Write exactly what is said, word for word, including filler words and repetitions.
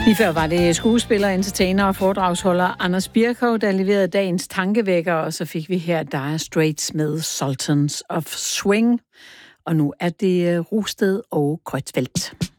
Lige før var det skuespiller, entertainer og foredragsholder Anders Bircow, der leverede dagens tankevækker, og så fik vi her Dire Straits med Sultans of Swing. Og nu er det Rosted og Kreutzfeldt.